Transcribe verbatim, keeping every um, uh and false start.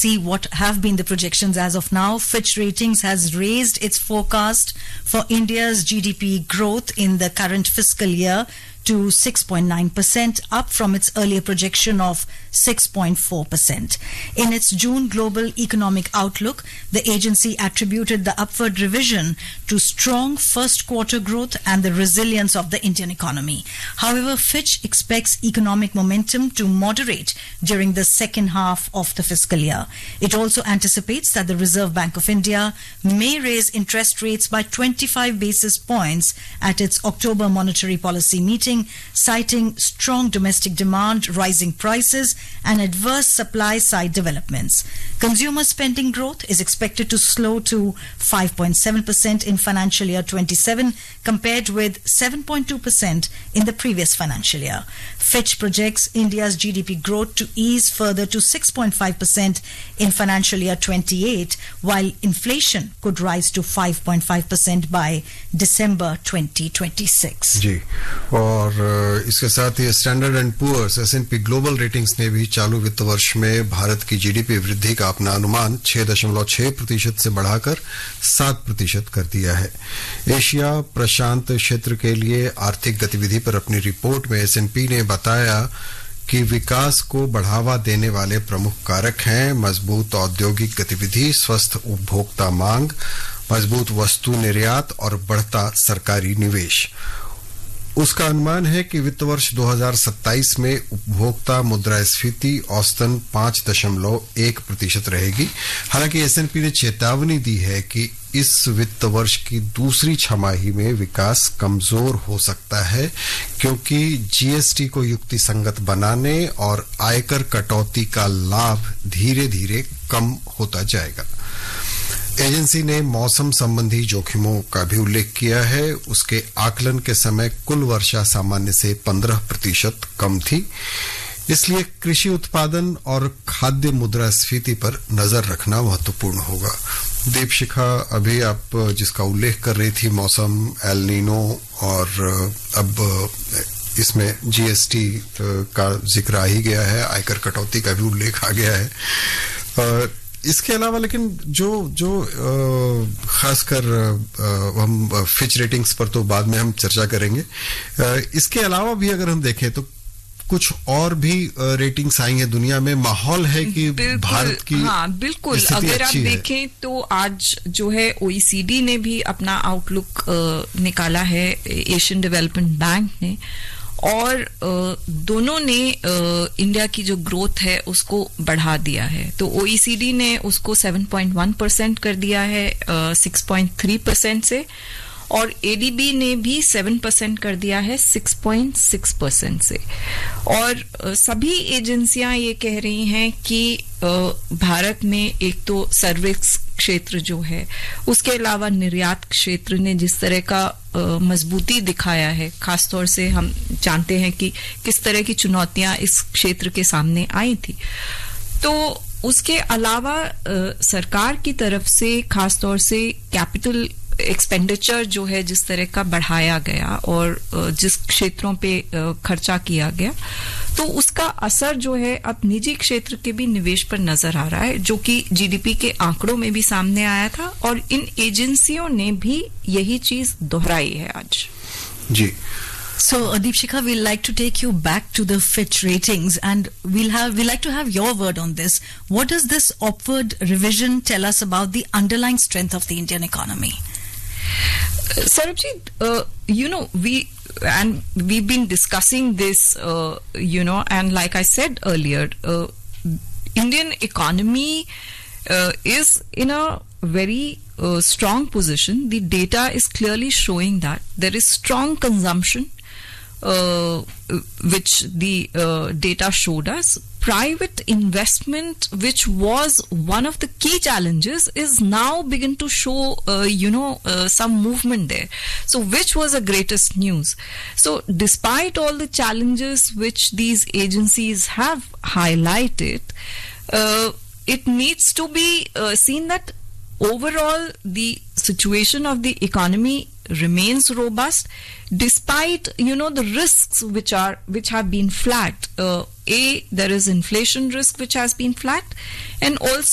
see what have been the projections as of now. Fitch Ratings has raised its forecast for India's G D P growth in the current fiscal year to six point nine percent, up from its earlier projection of six point four percent. In its June Global Economic Outlook, the agency attributed the upward revision to strong first quarter growth and the resilience of the Indian economy. However, Fitch expects economic momentum to moderate during the second half of the fiscal year. It also anticipates that the Reserve Bank of India may raise interest rates by twenty-five basis points at its October monetary policy meeting, citing strong domestic demand, rising prices, and adverse supply side developments. Consumer spending growth is expected to slow to five point seven percent in financial year twenty-seven, compared with seven point two percent in the previous financial year. Fitch projects India's G D P growth to ease further to six point five percent in financial year twenty-eight, while inflation could rise to five point five percent by December twenty twenty-six. जी, और इसके साथ ही standard and Poor's S and P global ratings ने भी चालू वित्त वर्ष में भारत की जीडीपी वृद्धि का अपना अनुमान छह दशमलव छह प्रतिशत से बढ़ाकर सात प्रतिशत कर दिया है. एशिया प्रशांत क्षेत्र के लिए आर्थिक गतिविधि पर अपनी रिपोर्ट में एस एंड पी ने बताया कि विकास को बढ़ावा देने वाले प्रमुख कारक हैं मजबूत औद्योगिक गतिविधि, स्वस्थ उपभोक्ता मांग, मजबूत वस्तु निर्यात और बढ़ता सरकारी निवेश. उसका अनुमान है कि वित्त वर्ष दो हज़ार सत्ताईस में उपभोक्ता मुद्रास्फीति औसतन पांच दशमलव एक प्रतिशत रहेगी. हालांकि एस एंड पी ने चेतावनी दी है कि इस वित्त वर्ष की दूसरी छमाही में विकास कमजोर हो सकता है, क्योंकि जीएसटी को युक्तिसंगत बनाने और आयकर कटौती का लाभ धीरे धीरे कम होता जाएगा. एजेंसी ने मौसम संबंधी जोखिमों का भी उल्लेख किया है. उसके आकलन के समय कुल वर्षा सामान्य से पंद्रह प्रतिशत कम थी, इसलिए कृषि उत्पादन और खाद्य मुद्रास्फीति पर नजर रखना महत्वपूर्ण होगा. दीपशिखा, अभी आप जिसका उल्लेख कर रही थी, मौसम, एल नीनो, और अब इसमें जीएसटी का जिक्र आ ही गया है, आयकर कटौती का भी उल्लेख आ गया है. इसके अलावा लेकिन जो जो खासकर हम फिच रेटिंग्स पर तो बाद में हम चर्चा करेंगे. इसके अलावा भी अगर हम देखें तो कुछ और भी रेटिंग्स आई हैं दुनिया में. माहौल है कि भारत की हाँ बिल्कुल अगर आप देखें तो आज जो है ओईसीडी ने भी अपना आउटलुक निकाला है, एशियन डेवलपमेंट बैंक ने, और दोनों ने इंडिया की जो ग्रोथ है उसको बढ़ा दिया है. तो ओईसीडी ने उसको सात पॉइंट एक परसेंट कर दिया है छह पॉइंट तीन परसेंट से, और एडीबी ने भी सात परसेंट कर दिया है छह पॉइंट छह परसेंट से. और सभी एजेंसियां ये कह रही हैं कि भारत में एक तो सर्विस क्षेत्र जो है, उसके अलावा निर्यात क्षेत्र ने जिस तरह का मजबूती दिखाया है, खासतौर से हम जानते हैं कि किस तरह की चुनौतियां इस क्षेत्र के सामने आई थी. तो उसके अलावा सरकार की तरफ से खासतौर से कैपिटल एक्सपेंडिचर जो है जिस तरह का बढ़ाया गया और जिस क्षेत्रों पे खर्चा किया गया, तो उसका असर जो है अब निजी क्षेत्र के भी निवेश पर नजर आ रहा है, जो कि जीडीपी के आंकड़ों में भी सामने आया था, और इन एजेंसियों ने भी यही चीज दोहराई है आज. जी. So, uh, Deepshikha, we'd like to take you back to the Fitch ratings, and we'll have we'd like to have your word on this. What does this upward revision tell us about the underlying strength of the Indian economy? Uh, Sarabjit, uh, you know, we and we've been discussing this, uh, you know, and like I said earlier, uh, Indian economy uh, is in a very uh, strong position. The data is clearly showing that there is strong consumption, uh, which the uh, data showed us. Private investment, which was one of the key challenges, is now begin to show, uh, you know, uh, some movement there. So, which was the greatest news? So, despite all the challenges which these agencies have highlighted, uh, it needs to be uh, seen that overall the situation of the economy remains robust, despite, you know, the risks which are which have been flagged. Uh, a there is inflation risk which has been flagged, and also